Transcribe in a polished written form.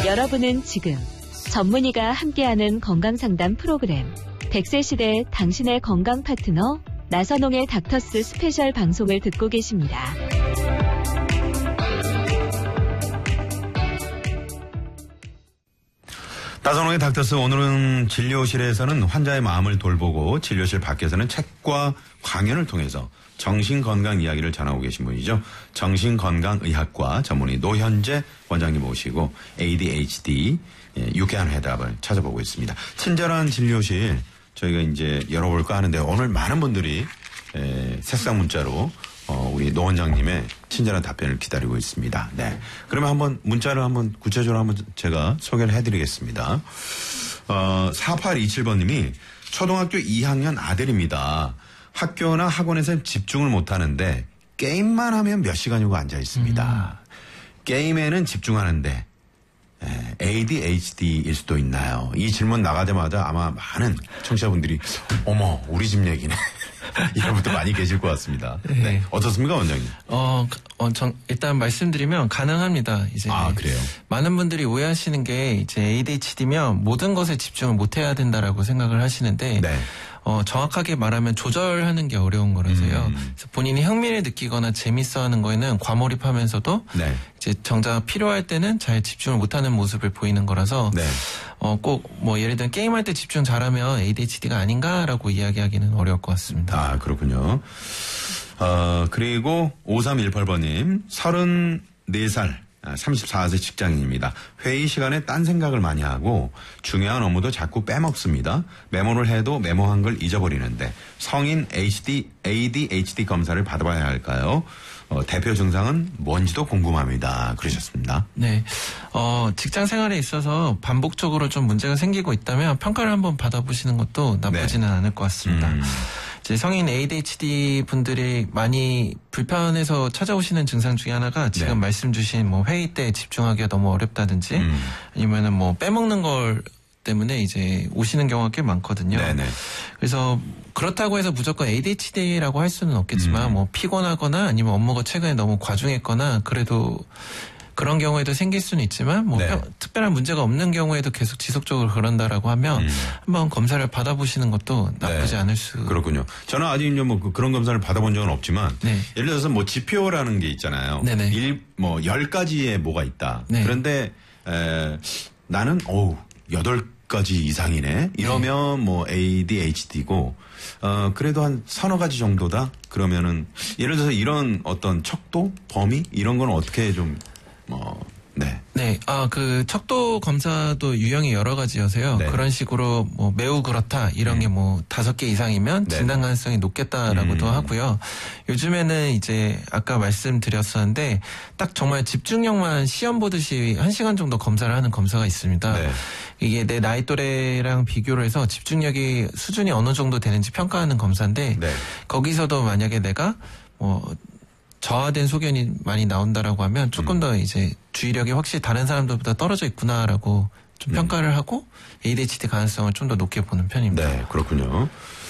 여러분은 지금 전문의가 함께하는 건강상담 프로그램 100세 시대 당신의 건강 파트너 나선홍의 닥터스 스페셜 방송을 듣고 계십니다. 나선홍의 닥터스, 오늘은 진료실에서는 환자의 마음을 돌보고 진료실 밖에서는 책과 강연을 통해서 정신건강 이야기를 전하고 계신 분이죠. 정신건강의학과 전문의 노현재 원장님 모시고 ADHD 유쾌한 해답을 찾아보고 있습니다. 친절한 진료실 저희가 이제 열어볼까 하는데 오늘 많은 분들이 새싹 문자로 우리 노 원장님의 친절한 답변을 기다리고 있습니다. 네. 그러면 한번 문자를 한번 구체적으로 한번 제가 소개를 해드리겠습니다. 4827번님이 초등학교 2학년 아들입니다. 학교나 학원에서 집중을 못하는데 게임만 하면 몇 시간이고 앉아 있습니다. 게임에는 집중하는데 ADHD일 수도 있나요? 이 질문 나가자마자 아마 많은 청취자분들이 어머 우리 집 얘기네 이런 분도 많이 계실 것 같습니다. 네. 네. 어떻습니까, 원장님? 일단 말씀드리면 가능합니다. 이제 그래요? 많은 분들이 오해하시는 게 이제 ADHD면 모든 것에 집중을 못해야 된다라고 생각을 하시는데 네. 정확하게 말하면 조절하는 게 어려운 거라서요. 그래서 본인이 흥미를 느끼거나 재밌어하는 거에는 과몰입하면서도 네. 이제 정작 필요할 때는 잘 집중을 못하는 모습을 보이는 거라서 네. 꼭 뭐 예를 들면 게임할 때 집중 잘하면 ADHD가 아닌가라고 이야기하기는 어려울 것 같습니다. 그렇군요. 그리고 5318번님 34살 34세 직장인입니다. 회의 시간에 딴 생각을 많이 하고 중요한 업무도 자꾸 빼먹습니다. 메모를 해도 메모한 걸 잊어버리는데 성인 ADHD 검사를 받아봐야 할까요? 대표 증상은 뭔지도 궁금합니다. 그러셨습니다. 네. 직장 생활에 있어서 반복적으로 좀 문제가 생기고 있다면 평가를 한번 받아보시는 것도 나쁘지는 않을 것 같습니다. 이제 성인 ADHD 분들이 많이 불편해서 찾아오시는 증상 중에 하나가 지금 말씀 주신 뭐 회의 때 집중하기가 너무 어렵다든지 아니면은 뭐 빼먹는 걸 때문에 이제 오시는 경우가 꽤 많거든요. 네네. 그래서 그렇다고 해서 무조건 ADHD라고 할 수는 없겠지만 뭐 피곤하거나 아니면 업무가 최근에 너무 과중했거나 그래도 그런 경우에도 생길 수는 있지만 뭐 특별한 문제가 없는 경우에도 계속 지속적으로 그런다라고 하면 한번 검사를 받아보시는 것도 나쁘지 않을 수. 그렇군요. 저는 아직 뭐 그런 검사를 받아본 적은 없지만 예를 들어서 뭐 지표라는 게 있잖아요. 10가지의 뭐가 있다. 그런데 나는 8가지 이상이네. 이러면 뭐 ADHD고 그래도 한 서너 가지 정도다. 그러면은 예를 들어서 이런 어떤 척도, 범위 이런 건 어떻게 좀 그 척도 검사도 유형이 여러 가지여서요. 그런 식으로 뭐 매우 그렇다 이런 게 뭐 5개 이상이면 진단 가능성이 높겠다라고도 하고요. 요즘에는 이제 아까 말씀드렸었는데 딱 정말 집중력만 시험 보듯이 1시간 정도 검사를 하는 검사가 있습니다. 이게 내 나이 또래랑 비교를 해서 집중력이 수준이 어느 정도 되는지 평가하는 검사인데 거기서도 만약에 내가 저하된 소견이 많이 나온다라고 하면 조금 더 이제 주의력이 확실히 다른 사람들보다 떨어져 있구나라고 좀 평가를 하고 ADHD 가능성을 좀 더 높게 보는 편입니다. 네, 그렇군요.